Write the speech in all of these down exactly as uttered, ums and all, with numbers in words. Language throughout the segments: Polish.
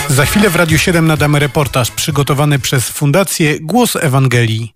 Za chwilę w Radiu siedem nadamy reportaż przygotowany przez Fundację Głos Ewangelii.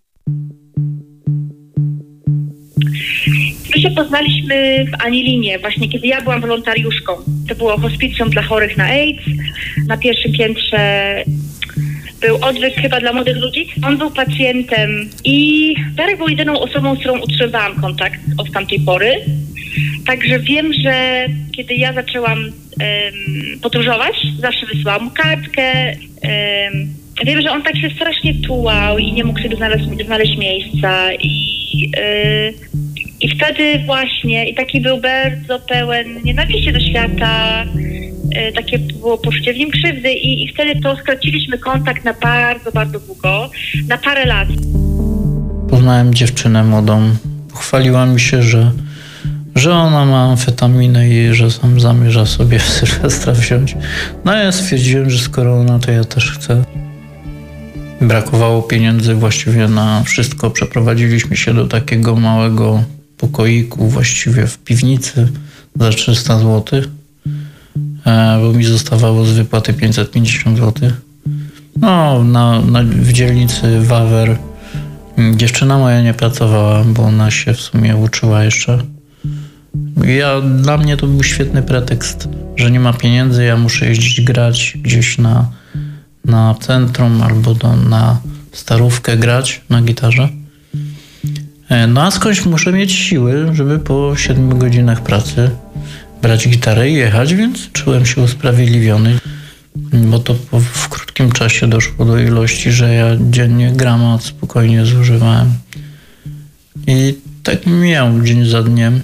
My się poznaliśmy w Anilinie, właśnie kiedy ja byłam wolontariuszką. To było hospicjum dla chorych na AIDS. Na pierwszym piętrze był odwyk chyba dla młodych ludzi. On był pacjentem i Darek był jedyną osobą, z którą utrzymywałam kontakt od tamtej pory. Także wiem, że kiedy ja zaczęłam um, podróżować, zawsze wysyłałam mu kartkę. Um, wiem, że on tak się strasznie tułał i nie mógł sobie znaleźć, znaleźć miejsca. I, yy, I wtedy właśnie, i taki był bardzo pełen nienawiści do świata, yy, takie było poczucie w nim krzywdy i, i wtedy to straciliśmy kontakt na bardzo, bardzo długo, na parę lat. Poznałem dziewczynę młodą. Pochwaliła mi się, że że ona ma amfetaminę i że sam zamierza sobie w Sylwestra wziąć. No ja stwierdziłem, że skoro ona, to ja też chcę. Brakowało pieniędzy właściwie na wszystko. Przeprowadziliśmy się do takiego małego pokoiku, właściwie w piwnicy za trzysta złotych, bo mi zostawało z wypłaty pięćset pięćdziesiąt złotych. No, na, na, w dzielnicy Wawer dziewczyna moja nie pracowała, bo ona się w sumie uczyła jeszcze. Ja, dla mnie to był świetny pretekst, że nie ma pieniędzy, ja muszę jeździć grać gdzieś na, na centrum albo do, na Starówkę grać na gitarze. No a skądś muszę mieć siły, żeby po siedmiu godzinach pracy brać gitarę i jechać, więc czułem się usprawiedliwiony, bo to po, w krótkim czasie doszło do ilości, że ja dziennie gramat spokojnie zużywałem. I tak mijał dzień za dniem.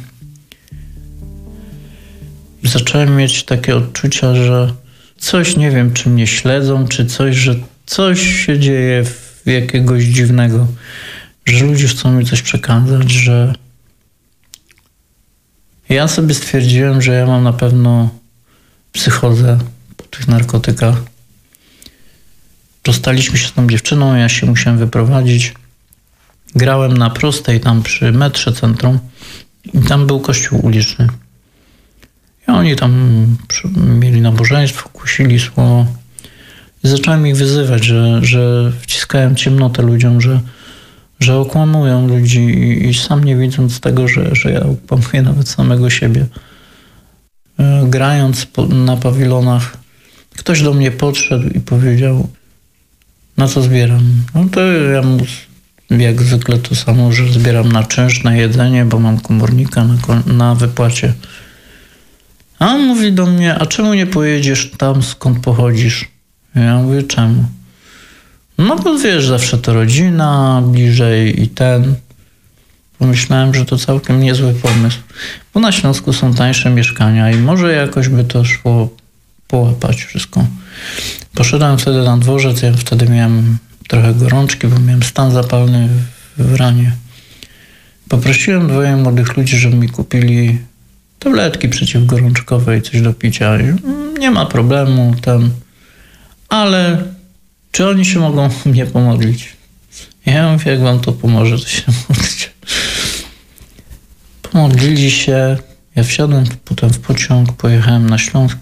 Zacząłem mieć takie odczucia, że coś, nie wiem, czy mnie śledzą, czy coś, że coś się dzieje w jakiegoś dziwnego, że ludzie chcą mi coś przekazać, że ja sobie stwierdziłem, że ja mam na pewno psychozę po tych narkotykach. Rozstaliśmy się z tą dziewczyną, ja się musiałem wyprowadzić. Grałem na Prostej, tam przy metrze centrum i tam był kościół uliczny. I oni tam mieli nabożeństwo, głosili słowo. I zacząłem ich wyzywać, że, że wciskałem ciemnotę ludziom, że, że okłamują ludzi i, i sam nie widząc tego, że, że ja okłamuję nawet samego siebie. Grając po, na pawilonach, ktoś do mnie podszedł i powiedział, na co zbieram? No to ja mu jak zwykle to samo, że zbieram na czynsz, na jedzenie, bo mam komornika na, na wypłacie. A on mówi do mnie, a czemu nie pojedziesz tam, skąd pochodzisz? Ja mówię, czemu? No bo wiesz, zawsze to rodzina, bliżej i ten. Pomyślałem, że to całkiem niezły pomysł, bo na Śląsku są tańsze mieszkania i może jakoś by to szło połapać wszystko. Poszedłem wtedy na dworzec, ja wtedy miałem trochę gorączki, bo miałem stan zapalny w ranie. Poprosiłem dwoje młodych ludzi, żeby mi kupili tabletki przeciwgorączkowe i coś do picia. Nie ma problemu, ten. Ale czy oni się mogą mnie pomodlić? Ja mówię, jak wam to pomoże, to się modlić. Pomodlili się. Ja wsiadłem potem w pociąg, pojechałem na Śląsk.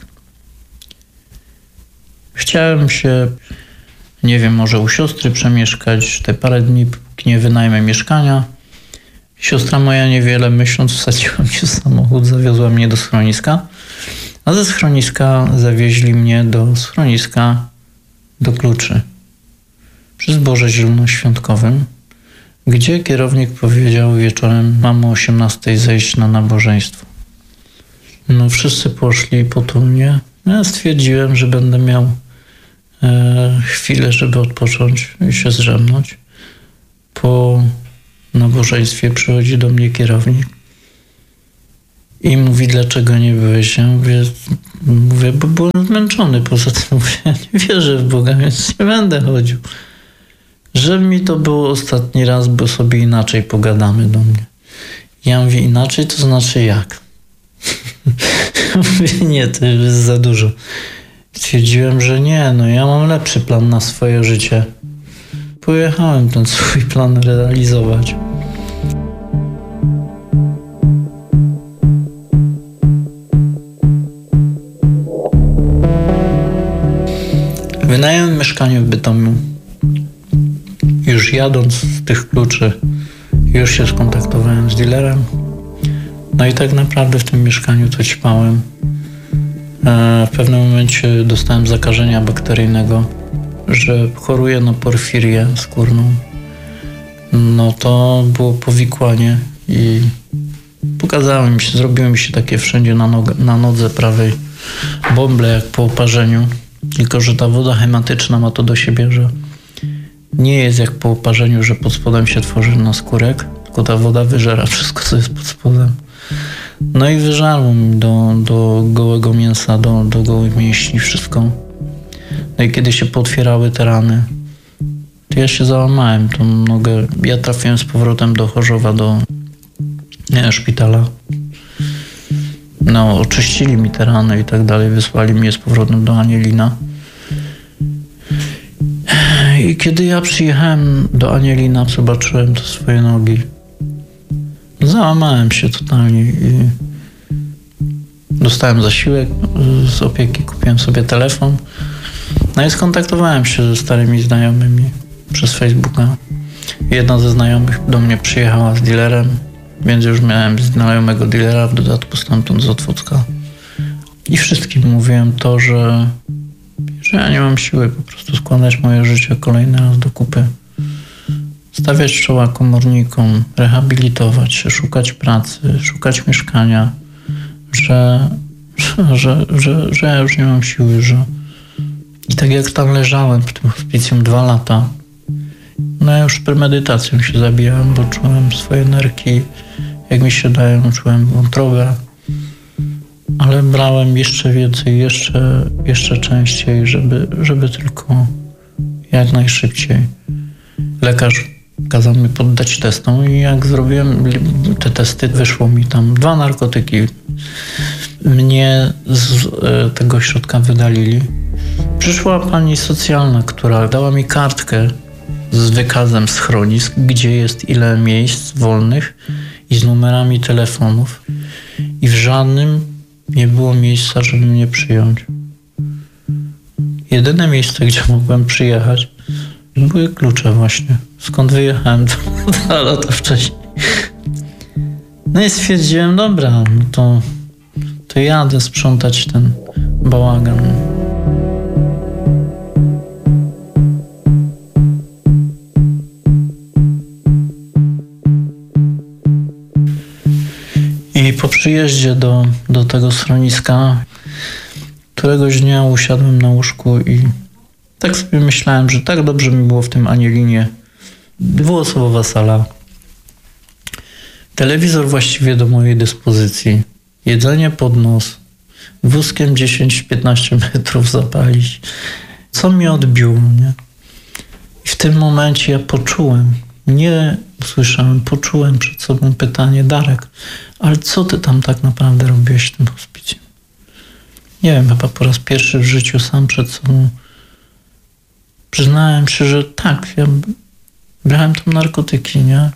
Chciałem się, nie wiem, może u siostry przemieszkać te parę dni, póki nie wynajmę mieszkania. Siostra moja niewiele myśląc wsadziła mnie w samochód, zawiozła mnie do schroniska, a ze schroniska zawieźli mnie do schroniska do Kluczy przy zborze zielonoświątkowym, gdzie kierownik powiedział wieczorem, mam o osiemnastej zejść na nabożeństwo. No wszyscy poszli potulnie. Ja stwierdziłem, że będę miał e, chwilę, żeby odpocząć i się zdrzemnąć. Po nabożeństwie przychodzi do mnie kierownik i mówi, dlaczego nie byłeś? Ja mówię, mówię, bo byłem zmęczony. Poza tym mówię, ja nie wierzę w Boga, więc nie będę chodził. Że mi to było ostatni raz, bo sobie inaczej pogadamy do mnie. Ja mówię, inaczej to znaczy jak? Mówię, nie, to jest za dużo. Stwierdziłem, że nie, no ja mam lepszy plan na swoje życie. Pojechałem ten swój plan realizować. Wynająłem mieszkanie w Bytomiu. Już jadąc z tych kluczy, już się skontaktowałem z dealerem. No i tak naprawdę w tym mieszkaniu to ćpałem. W pewnym momencie dostałem zakażenia bakteryjnego, że choruję na porfirię skórną. No to było powikłanie i pokazało mi się, zrobiło mi się takie wszędzie na, nogę, na nodze prawej bąble jak po oparzeniu. Tylko że ta woda hematyczna ma to do siebie, że nie jest jak po oparzeniu, że pod spodem się tworzy naskórek, tylko ta woda wyżera wszystko, co jest pod spodem. No i wyżarło mi do, do gołego mięsa, do, do gołych mięśni wszystko. No i kiedy się pootwierały te rany, to ja się załamałem tą nogę. Ja trafiłem z powrotem do Chorzowa, do nie, szpitala. No, oczyścili mi te rany i tak dalej, wysłali mnie z powrotem do Anielina. I kiedy ja przyjechałem do Anielina, zobaczyłem te swoje nogi. Załamałem się totalnie i dostałem zasiłek z opieki, kupiłem sobie telefon. No i skontaktowałem się ze starymi znajomymi przez Facebooka. Jedna ze znajomych do mnie przyjechała z dealerem, więc już miałem znajomego dealera, w dodatku stamtąd z Otwocka. I wszystkim mówiłem to, że, że ja nie mam siły po prostu składać moje życie kolejny raz do kupy. Stawiać czoła komornikom, rehabilitować się, szukać pracy, szukać mieszkania, że, że, że, że ja już nie mam siły, że... I tak jak tam leżałem w tym hospicjum dwa lata, no ja już premedytacją się zabijałem, bo czułem swoje nerki, jak mi się dają, czułem wątrobę, ale brałem jeszcze więcej, jeszcze, jeszcze częściej, żeby, żeby tylko jak najszybciej. Lekarz kazał mi poddać testom i jak zrobiłem te testy, wyszło mi tam dwa narkotyki. Mnie z e, tego ośrodka wydalili. Przyszła pani socjalna, która dała mi kartkę z wykazem schronisk, gdzie jest ile miejsc wolnych i z numerami telefonów. I w żadnym nie było miejsca, żeby mnie przyjąć. Jedyne miejsce, gdzie mogłem przyjechać, były klucze właśnie. Skąd wyjechałem dwa lata wcześniej. No i stwierdziłem, dobra, no to, to jadę sprzątać ten bałagan. I po przyjeździe do, do tego schroniska któregoś dnia usiadłem na łóżku i tak sobie myślałem, że tak dobrze mi było w tym Anielinie. Dwuosobowa sala. Telewizor właściwie do mojej dyspozycji. Jedzenie pod nos. Wózkiem dziesięć piętnaście metrów zapalić. Co mnie odbiło, nie? I w tym momencie ja poczułem, nie usłyszałem, poczułem przed sobą pytanie: Darek, ale co ty tam tak naprawdę robiłeś w tym hospicjum? Nie wiem, chyba po raz pierwszy w życiu sam przed sobą przyznałem się, że tak, ja brałem tam narkotyki, nie?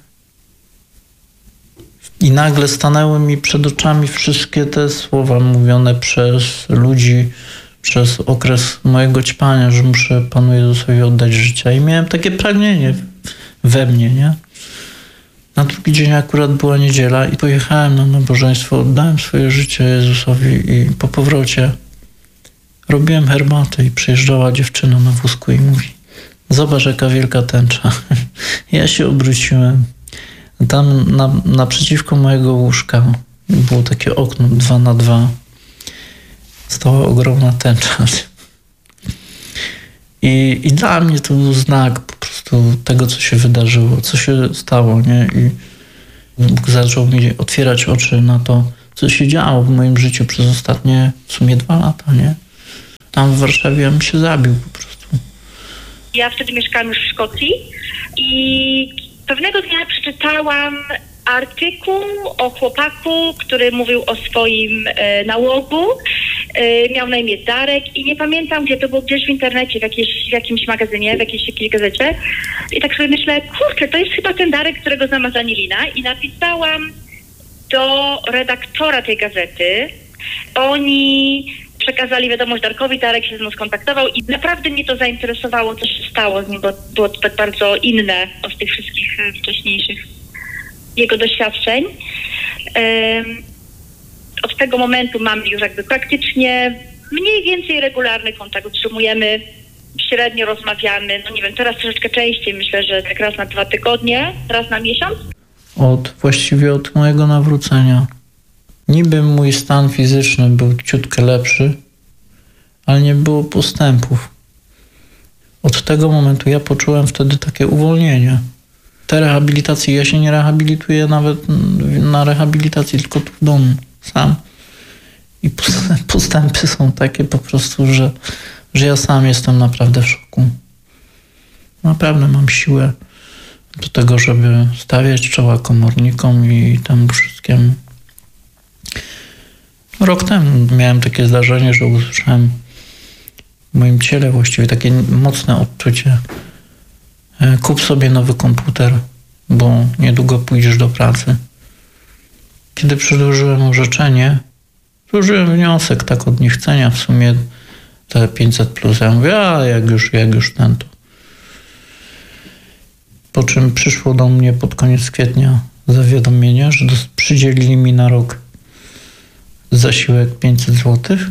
I nagle stanęły mi przed oczami wszystkie te słowa mówione przez ludzi, przez okres mojego ćpania, że muszę Panu Jezusowi oddać życie. I miałem takie pragnienie we mnie, nie? Na drugi dzień akurat była niedziela i pojechałem na nabożeństwo, oddałem swoje życie Jezusowi i po powrocie robiłem herbatę i przyjeżdżała dziewczyna na wózku i mówi: zobacz, jaka wielka tęcza. Ja się obróciłem. Tam na, naprzeciwko mojego łóżka było takie okno dwa na dwa. Stała ogromna tęcza. I, I dla mnie to był znak po prostu tego, co się wydarzyło, co się stało, nie? I Bóg zaczął mi otwierać oczy na to, co się działo w moim życiu przez ostatnie w sumie dwa lata, nie? Tam w Warszawie ja bym się zabił po prostu. Ja wtedy mieszkałam już w Szkocji i pewnego dnia przeczytałam artykuł o chłopaku, który mówił o swoim e, nałogu. E, miał na imię Darek i nie pamiętam, gdzie to było, gdzieś w internecie, w, jakiejś, w jakimś magazynie, w jakiejś, jakiejś gazecie. I tak sobie myślę, kurczę, to jest chyba ten Darek, którego znam z Anielina. I napisałam do redaktora tej gazety. Oni przekazali wiadomość Darkowi, Darek się ze mną skontaktował i naprawdę mnie to zainteresowało, co się stało z nim, bo było to tak bardzo inne od tych wszystkich wcześniejszych jego doświadczeń. Um, od tego momentu mamy już jakby praktycznie mniej więcej regularny kontakt utrzymujemy, średnio rozmawiamy, no nie wiem, teraz troszeczkę częściej, myślę, że tak raz na dwa tygodnie, raz na miesiąc. Od, właściwie od mojego nawrócenia. Niby mój stan fizyczny był ciutkę lepszy, ale nie było postępów. Od tego momentu ja poczułem wtedy takie uwolnienie. Te rehabilitacje, ja się nie rehabilituję nawet na rehabilitacji, tylko tu w domu, sam. I postępy są takie po prostu, że, że ja sam jestem naprawdę w szoku. Naprawdę mam siłę do tego, żeby stawiać czoła komornikom i temu wszystkiemu. Rok temu miałem takie zdarzenie, że usłyszałem w moim ciele właściwie takie mocne odczucie. Kup sobie nowy komputer, bo niedługo pójdziesz do pracy. Kiedy przedłożyłem orzeczenie, złożyłem wniosek tak od niechcenia w sumie te pięćset plus. Ja mówię, a jak już, jak już ten to. Po czym przyszło do mnie pod koniec kwietnia zawiadomienie, że przydzielili mi na rok zasiłek pięćset złotych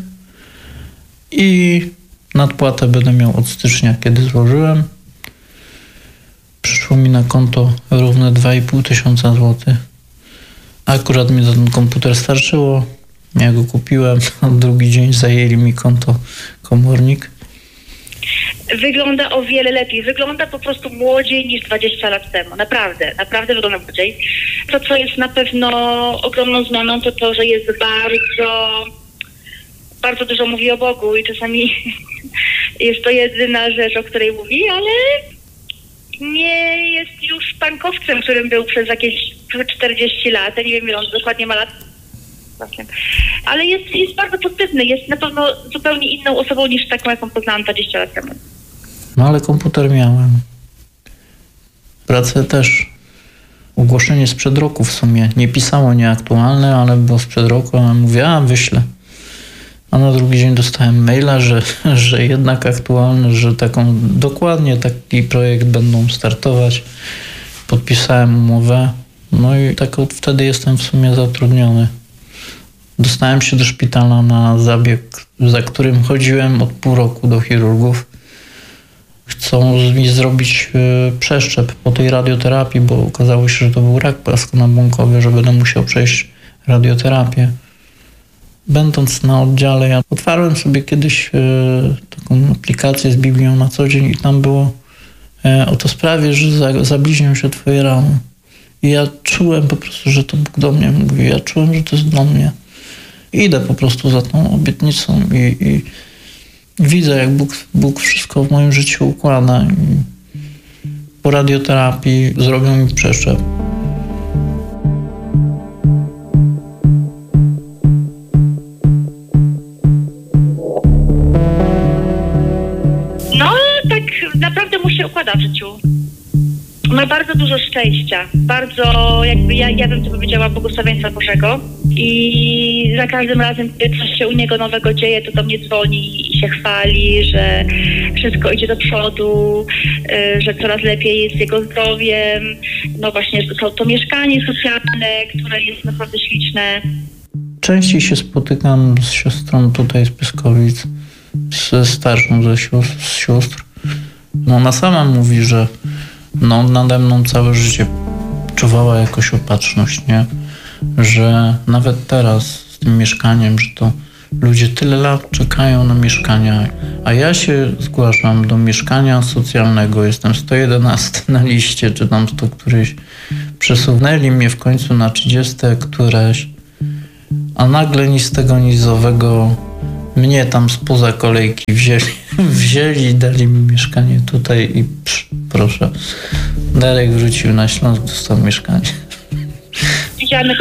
i nadpłatę będę miał od stycznia, kiedy złożyłem. Przyszło mi na konto równe dwa i pół tysiąca złotych. Akurat mi za ten komputer starczyło. Ja go kupiłem, a drugi dzień zajęli mi konto komornik. Wygląda o wiele lepiej. Wygląda po prostu młodziej niż dwadzieścia lat temu. Naprawdę, naprawdę wygląda młodziej. To, co jest na pewno ogromną zmianą, to to, że jest bardzo, bardzo dużo mówi o Bogu i czasami jest to jedyna rzecz, o której mówi, ale nie jest już pankowcem, którym był przez jakieś czterdzieści lat. Ja nie wiem, ile on dokładnie ma lat. Ale jest, jest bardzo pozytywny. Jest na pewno zupełnie inną osobą niż taką, jaką poznałam dwadzieścia lat temu. No ale komputer miałem. Pracę też. Ogłoszenie sprzed roku w sumie. Nie pisało nieaktualne, ale było sprzed roku. A mówię, a wyślę. A na drugi dzień dostałem maila, że, że jednak aktualny, że taką dokładnie taki projekt będą startować. Podpisałem umowę. No i tak od wtedy jestem w sumie zatrudniony. Dostałem się do szpitala na zabieg, za którym chodziłem od pół roku do chirurgów. Chcą mi zrobić przeszczep po tej radioterapii, bo okazało się, że to był rak plaskonabłonkowy, że będę musiał przejść radioterapię. Będąc na oddziale, ja otwarłem sobie kiedyś taką aplikację z Biblią na co dzień i tam było o to sprawie, że zabliźnią się twoje rany. I ja czułem po prostu, że to Bóg do mnie mówi. Ja czułem, że to jest dla mnie. Idę po prostu za tą obietnicą i, i widzę, jak Bóg, Bóg wszystko w moim życiu układa. I po radioterapii zrobią mi przeszczep. No, tak naprawdę mu się układa w życiu. Ma bardzo dużo szczęścia, bardzo jakby ja, ja bym to powiedziała błogosławieństwa Bożego i za każdym razem, gdy coś się u niego nowego dzieje, to do mnie dzwoni i się chwali, że wszystko idzie do przodu, że coraz lepiej jest z jego zdrowiem, no właśnie to, to mieszkanie socjalne, które jest naprawdę śliczne. Częściej się spotykam z siostrą tutaj z Pyskowic, ze starszą ze sióstr, z sióstr. No ona sama mówi, że no nade mną całe życie czuwała jakoś opatrzność, nie? Że nawet teraz z tym mieszkaniem, że to ludzie tyle lat czekają na mieszkania, a ja się zgłaszam do mieszkania socjalnego, jestem sto jedenasty na liście, czy tam sto któryś. Przesunęli mnie w końcu na trzydzieste któreś, a nagle ni z tego, ni z owego mnie tam spoza kolejki wzięli, wzięli i dali mi mieszkanie tutaj i psz, proszę. Darek wrócił na Śląsk, dostał mieszkanie. Widziałem